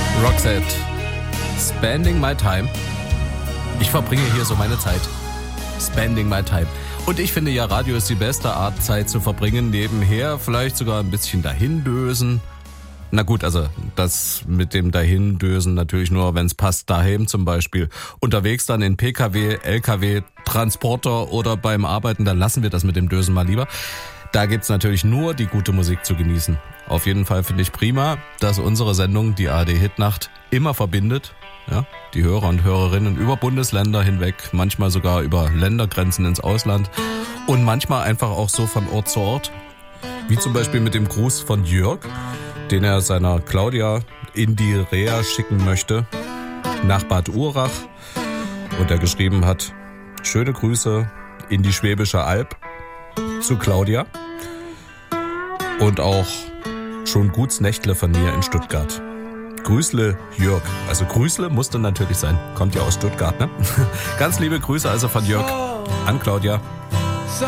Roxette, Spending My Time. Ich verbringe hier so meine Zeit. Spending My Time. Und ich finde ja, Radio ist die beste Art, Zeit zu verbringen. Nebenher vielleicht sogar ein bisschen dahindösen. Na gut, also das mit dem Dahindösen natürlich nur, wenn es passt, daheim zum Beispiel. Unterwegs dann in PKW, LKW, Transporter oder beim Arbeiten, dann lassen wir das mit dem Dösen mal lieber. Da gibt's natürlich nur die gute Musik zu genießen. Auf jeden Fall finde ich prima, dass unsere Sendung, die ARD Hitnacht, immer verbindet. Ja, die Hörer und Hörerinnen über Bundesländer hinweg, manchmal sogar über Ländergrenzen ins Ausland und manchmal einfach auch so von Ort zu Ort. Wie zum Beispiel mit dem Gruß von Jörg, den er seiner Claudia in die Reha schicken möchte, nach Bad Urach. Und er geschrieben hat, schöne Grüße in die Schwäbische Alb zu Claudia. Und auch schon guts Nächtle von mir in Stuttgart. Grüßle Jörg. Also Grüßle musste natürlich sein. Kommt ja aus Stuttgart, ne? Ganz liebe Grüße also von Jörg an Claudia.